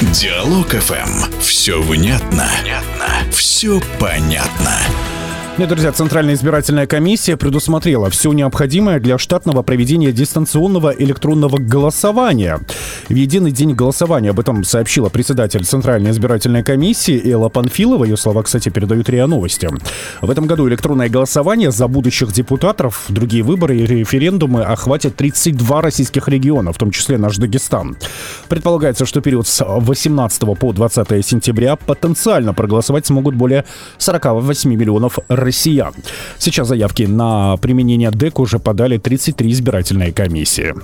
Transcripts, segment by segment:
Диалог ФМ. Все внятно. Все понятно. Нет, друзья, Центральная избирательная комиссия предусмотрела все необходимое для штатного проведения дистанционного электронного голосования. В единый день голосования об этом сообщила председатель Центральной избирательной комиссии Элла Панфилова. Ее слова, кстати, передают РИА Новости. В этом году электронное голосование за будущих депутатов, другие выборы и референдумы охватят 32 российских региона, в том числе наш Дагестан. Предполагается, что период с 18 по 20 сентября потенциально проголосовать смогут более 48 миллионов россиян. Сейчас заявки на применение ДЭК уже подали 33 избирательные комиссии.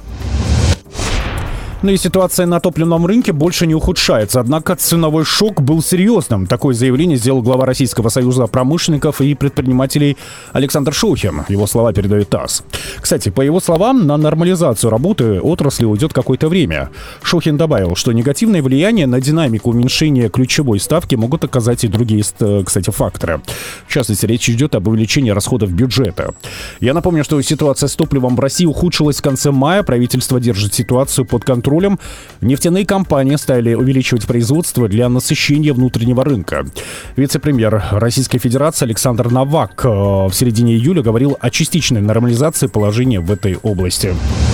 Ну и ситуация на топливном рынке больше не ухудшается. Однако ценовой шок был серьезным. Такое заявление сделал глава Российского союза промышленников и предпринимателей Александр Шохин. Его слова передает ТАСС. Кстати, по его словам, на нормализацию работы отрасли уйдет какое-то время. Шохин добавил, что негативное влияние на динамику уменьшения ключевой ставки могут оказать и другие, кстати, факторы. В частности, речь идет об увеличении расходов бюджета. Я напомню, что ситуация с топливом в России ухудшилась в конце мая. Правительство держит ситуацию под контролем. Нефтяные компании стали увеличивать производство для насыщения внутреннего рынка. Вице-премьер Российской Федерации Александр Новак в середине июля говорил о частичной нормализации положения в этой области.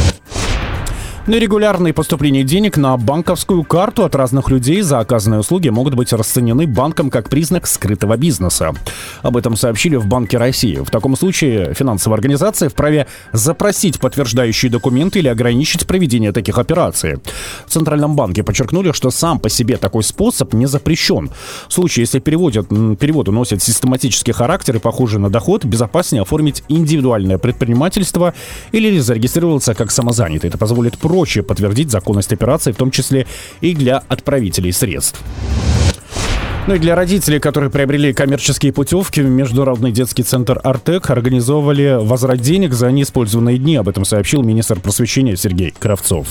Нерегулярные поступления денег на банковскую карту от разных людей за оказанные услуги могут быть расценены банком как признак скрытого бизнеса. Об этом сообщили в Банке России. В таком случае финансовая организация вправе запросить подтверждающие документы или ограничить проведение таких операций. В Центральном банке подчеркнули, что сам по себе такой способ не запрещен. В случае, если переводы носят систематический характер и похожи на доход, безопаснее оформить индивидуальное предпринимательство или зарегистрироваться как самозанятый. Это позволит проще подтвердить законность операции, в том числе и для отправителей средств. Ну и для родителей, которые приобрели коммерческие путевки, Международный детский центр «Артек» организовывали возврат денег за неиспользованные дни. Об этом сообщил министр просвещения Сергей Кравцов.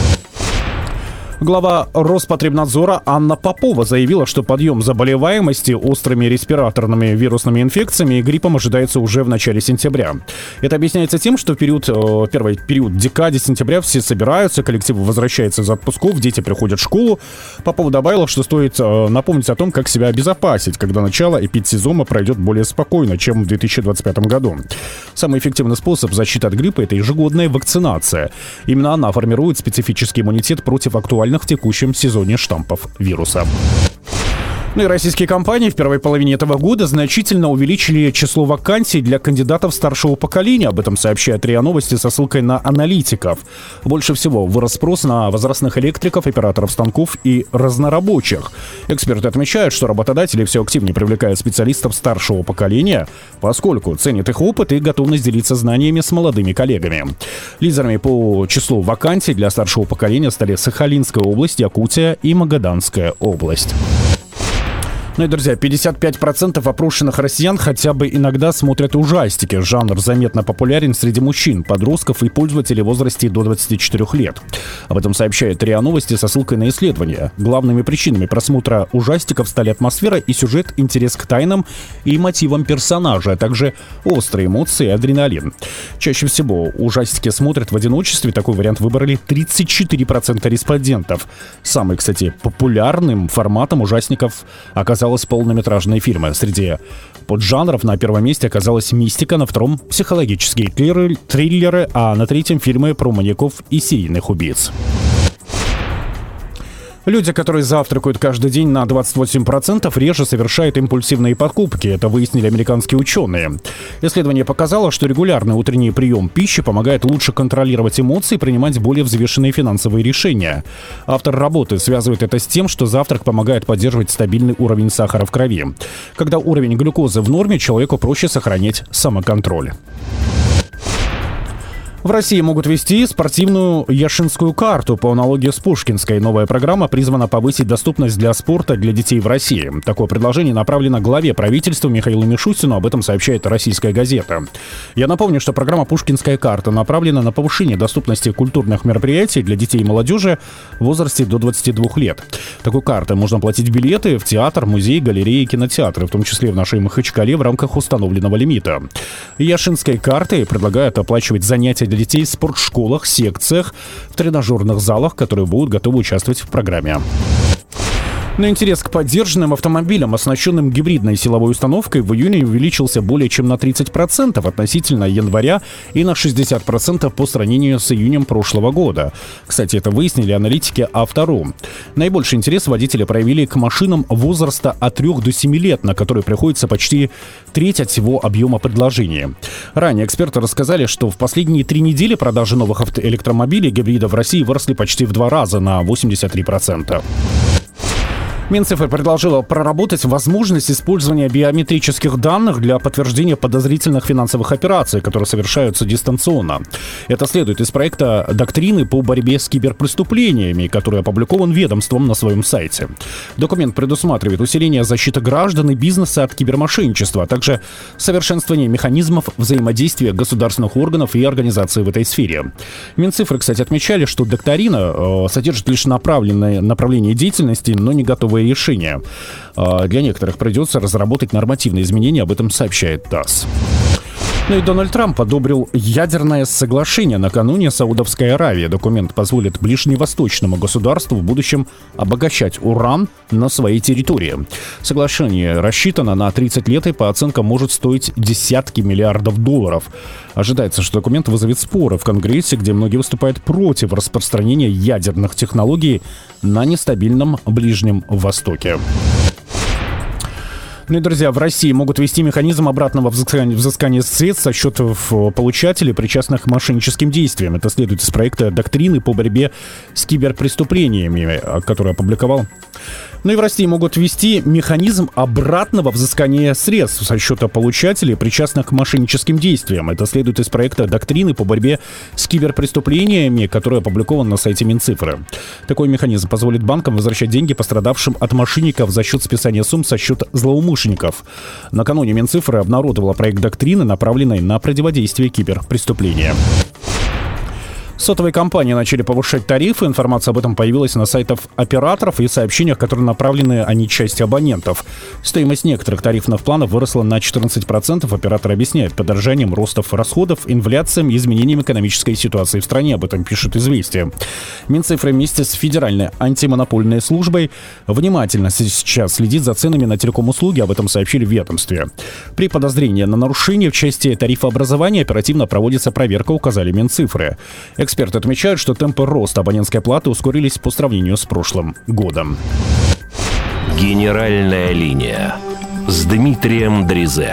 Глава Роспотребнадзора Анна Попова заявила, что подъем заболеваемости острыми респираторными вирусными инфекциями и гриппом ожидается уже в начале сентября. Это объясняется тем, что в первый период декады сентября все собираются, коллективы возвращаются из отпусков, дети приходят в школу. Попова добавила, что стоит напомнить о том, как себя обезопасить, когда начало эпидсезона пройдет более спокойно, чем в 2025 году. Самый эффективный способ защиты от гриппа – это ежегодная вакцинация. Именно она формирует специфический иммунитет против актуальных в текущем сезоне штампов вируса. Ну и российские компании в первой половине этого года значительно увеличили число вакансий для кандидатов старшего поколения. Об этом сообщает РИА Новости со ссылкой на аналитиков. Больше всего вырос спрос на возрастных электриков, операторов станков и разнорабочих. Эксперты отмечают, что работодатели все активнее привлекают специалистов старшего поколения, поскольку ценят их опыт и готовность делиться знаниями с молодыми коллегами. Лидерами по числу вакансий для старшего поколения стали Сахалинская область, Якутия и Магаданская область. Ну и, друзья, 55% опрошенных россиян хотя бы иногда смотрят ужастики. Жанр заметно популярен среди мужчин, подростков и пользователей в возрасте до 24 лет. Об этом сообщает РИА Новости со ссылкой на исследования. Главными причинами просмотра ужастиков стали атмосфера и сюжет, интерес к тайнам и мотивам персонажа, а также острые эмоции и адреналин. Чаще всего ужастики смотрят в одиночестве. Такой вариант выбрали 34% респондентов. Самым, кстати, популярным форматом ужастиков оказалось полнометражные фильмы. Среди поджанров на первом месте оказалась мистика, на втором — психологические триллеры, а на третьем — фильмы про маньяков и серийных убийц. Люди, которые завтракают каждый день на 28%, реже совершают импульсивные покупки. Это выяснили американские ученые. Исследование показало, что регулярный утренний прием пищи помогает лучше контролировать эмоции и принимать более взвешенные финансовые решения. Автор работы связывает это с тем, что завтрак помогает поддерживать стабильный уровень сахара в крови. Когда уровень глюкозы в норме, человеку проще сохранять самоконтроль. В России могут ввести спортивную Яшинскую карту по аналогии с Пушкинской. Новая программа призвана повысить доступность для спорта для детей в России. Такое предложение направлено главе правительства Михаилу Мишустину. Об этом сообщает «Российская газета». Я напомню, что программа «Пушкинская карта» направлена на повышение доступности культурных мероприятий для детей и молодежи в возрасте до 22 лет. Такой картой можно платить билеты в театр, музей, галереи и кинотеатры, в том числе в нашей Махачкале, в рамках установленного лимита. Яшинской картой предлагают оплачивать занятия для детей в спортшколах, секциях, в тренажерных залах, которые будут готовы участвовать в программе. Но интерес к поддержанным автомобилям, оснащенным гибридной силовой установкой, в июне увеличился более чем на 30% относительно января и на 60% по сравнению с июнем прошлого года. Кстати, это выяснили аналитики Автору. Наибольший интерес водители проявили к машинам возраста от 3 до 7 лет, на которые приходится почти треть от всего объема предложения. Ранее эксперты рассказали, что в последние 3 недели продажи новых электромобилей гибридов в России выросли почти в 2 раза, на 83%. Минцифры предложила проработать возможность использования биометрических данных для подтверждения подозрительных финансовых операций, которые совершаются дистанционно. Это следует из проекта «Доктрины по борьбе с киберпреступлениями», который опубликован ведомством на своем сайте. Документ предусматривает усиление защиты граждан и бизнеса от кибермошенничества, а также совершенствование механизмов взаимодействия государственных органов и организаций в этой сфере. Минцифры, кстати, отмечали, что доктрина содержит лишь направление деятельности, но не готовые решения. Для некоторых придется разработать нормативные изменения, об этом сообщает ТАСС. Ну и Дональд Трамп одобрил ядерное соглашение накануне Саудовской Аравии. Документ позволит ближневосточному государству в будущем обогащать уран на своей территории. Соглашение рассчитано на 30 лет и, по оценкам, может стоить десятки миллиардов долларов. Ожидается, что документ вызовет споры в Конгрессе, где многие выступают против распространения ядерных технологий на нестабильном Ближнем Востоке. Ну и, друзья, в России могут ввести механизм обратного взыскания средств со счетов получателей, причастных к мошенническим действиям. Это следует из проекта «Доктрины по борьбе с киберпреступлениями», который опубликовал. Ну и в России могут ввести механизм обратного взыскания средств со счета получателей, причастных к мошенническим действиям. Это следует из проекта «Доктрины по борьбе с киберпреступлениями», который опубликован на сайте Минцифры. Такой механизм позволит банкам возвращать деньги пострадавшим от мошенников за счет списания сумм со счета злоумышленников. Накануне Минцифры обнародовала проект доктрины, направленный на противодействие киберпреступлениям. Сотовые компании начали повышать тарифы. Информация об этом появилась на сайтах операторов и сообщениях, которые направлены они части абонентов. Стоимость некоторых тарифных планов выросла на 14%. Операторы объясняют подорожанием ростов расходов, инфляцией и изменением экономической ситуации в стране. Об этом пишет «Известия». Минцифры вместе с Федеральной антимонопольной службой внимательно сейчас следит за ценами на телеком-услуги. Об этом сообщили в ведомстве. При подозрении на нарушение в части тарифообразования оперативно проводится проверка, указали Минцифры. Эксперты отмечают, что темпы роста абонентской платы ускорились по сравнению с прошлым годом. Генеральная линия с Дмитрием Дризе.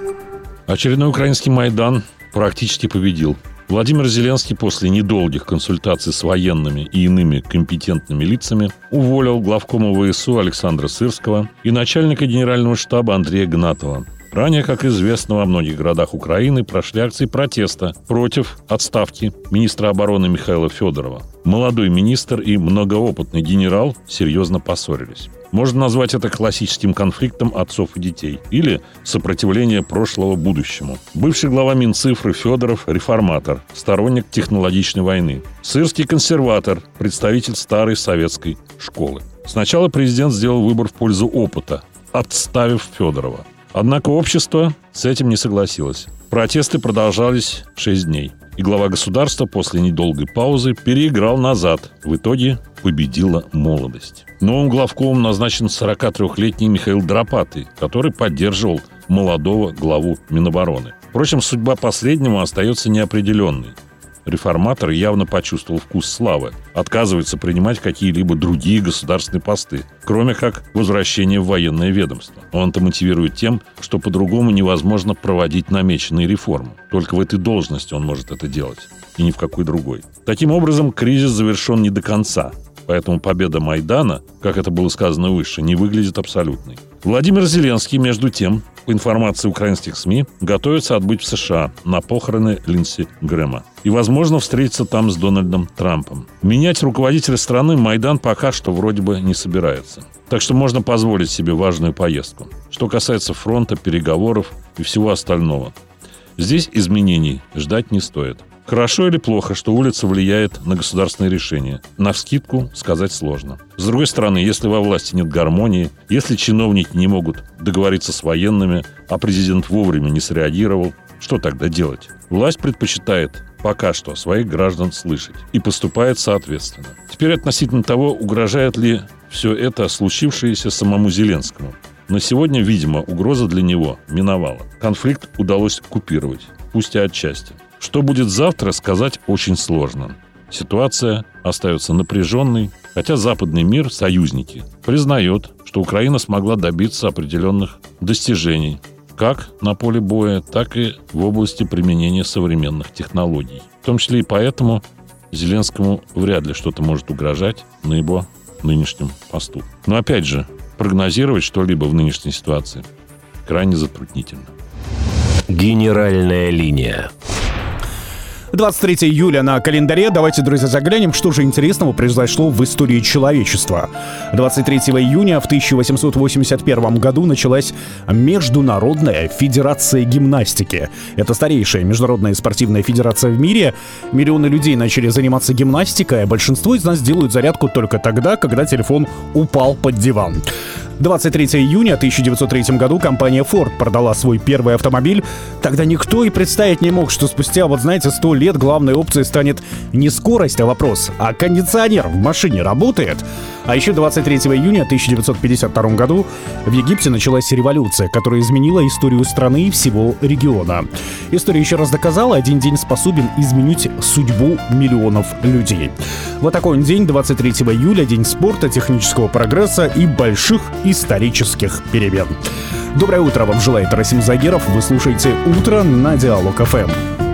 Очередной украинский Майдан практически победил. Владимир Зеленский после недолгих консультаций с военными и иными компетентными лицами уволил главкома ВСУ Александра Сырского и начальника генерального штаба Андрея Гнатова. Ранее, как известно, во многих городах Украины прошли акции протеста против отставки министра обороны Михаила Федорова. Молодой министр и многоопытный генерал серьезно поссорились. Можно назвать это классическим конфликтом отцов и детей или сопротивление прошлого будущему. Бывший глава Минцифры Федоров – реформатор, сторонник технологичной войны. Сырский – консерватор, представитель старой советской школы. Сначала президент сделал выбор в пользу опыта, отставив Федорова. Однако общество с этим не согласилось. Протесты продолжались 6 дней. И глава государства после недолгой паузы переиграл назад. В итоге победила молодость. Новым главкомом назначен 43-летний Михаил Драпатый, который поддерживал молодого главу Минобороны. Впрочем, судьба последнего остается неопределенной. Реформатор явно почувствовал вкус славы, отказывается принимать какие-либо другие государственные посты, кроме как возвращения в военное ведомство. Он это мотивирует тем, что по-другому невозможно проводить намеченные реформы. Только в этой должности он может это делать, и ни в какой другой. Таким образом, кризис завершен не до конца, поэтому победа Майдана, как это было сказано выше, не выглядит абсолютной. Владимир Зеленский, между тем, по информации украинских СМИ, готовится отбыть в США на похороны Линдси Грэма. И, возможно, встретиться там с Дональдом Трампом. Менять руководителя страны Майдан пока что вроде бы не собирается. Так что можно позволить себе важную поездку. Что касается фронта, переговоров и всего остального. Здесь изменений ждать не стоит. Хорошо или плохо, что улица влияет на государственные решения? Навскидку сказать сложно. С другой стороны, если во власти нет гармонии, если чиновники не могут договориться с военными, а президент вовремя не среагировал, что тогда делать? Власть предпочитает пока что своих граждан слышать и поступает соответственно. Теперь относительно того, угрожает ли все это случившееся самому Зеленскому. На сегодня, видимо, угроза для него миновала. Конфликт удалось купировать, пусть и отчасти. Что будет завтра, сказать очень сложно. Ситуация остается напряженной, хотя западный мир, союзники, признает, что Украина смогла добиться определенных достижений, как на поле боя, так и в области применения современных технологий. В том числе и поэтому Зеленскому вряд ли что-то может угрожать на его нынешнем посту. Но опять же, прогнозировать что-либо в нынешней ситуации крайне затруднительно. Генеральная линия. 23 июля на календаре. Давайте, друзья, заглянем, что же интересного произошло в истории человечества. 23 июня в 1881 году началась Международная федерация гимнастики. Это старейшая международная спортивная федерация в мире. Миллионы людей начали заниматься гимнастикой, а большинство из нас делают зарядку только тогда, когда телефон упал под диван. 23 июня 1903 году компания Ford продала свой первый автомобиль. Тогда никто и представить не мог, что спустя, 100 лет главной опцией станет не скорость, а вопрос: а кондиционер в машине работает? А еще 23 июня 1952 году в Египте началась революция, которая изменила историю страны и всего региона. История еще раз доказала, один день способен изменить судьбу миллионов людей. Вот такой он день, 23 июля, день спорта, технического прогресса и больших исторических перемен. Доброе утро вам желает Расим Загиров. Вы слушаете «Утро» на Диалог ФМ.